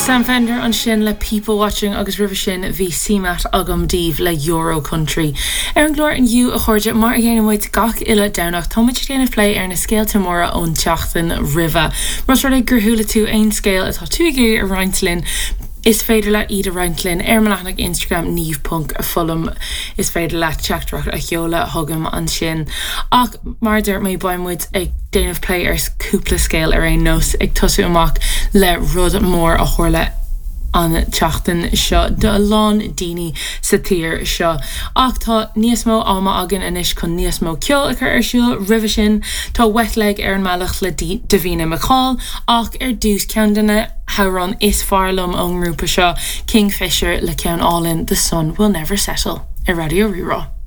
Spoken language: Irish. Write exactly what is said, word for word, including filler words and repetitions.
Sam Fender an sin le people watching agus river sin bhí simat agam díomh le Euro Country. Ar an glór an you a chuirde mar a dhéanamhaid gach ile downach tomuid déanamh lé ar na scéalte móra ón teachtain riva. Mar sort ag gurthúla tú ein scéal atá tú ag a Reintlin is féidir le iad a Reintlin ar manach Instagram níomh.a fullam is féidir le teachtrach a cheola thugam an sin. Ach mar dúirt mé baimmuid ag déanamh play ar cúpla scéal ar ein nós ag tosú amach le rud mór a chorla an teachtain seo de lán daoine sa tír seo. Ach tá níos mó ama agan inis chun níos mó ceol a chur ar siúil ribh sin tá wetleg ar an mealach le Davina McCall ach ar dús ceann duine Howron is farlum ón grúpa seo Kingfisher le ceann all in The Sun Will Never Settle ar Radio Rerá.